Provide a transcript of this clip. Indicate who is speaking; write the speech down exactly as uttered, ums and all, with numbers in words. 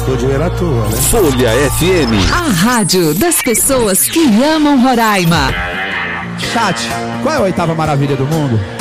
Speaker 1: gastou dinheiro à toa, né?
Speaker 2: Folha F M.
Speaker 3: A rádio das pessoas que amam Roraima.
Speaker 4: Chat, qual é a oitava maravilha do mundo?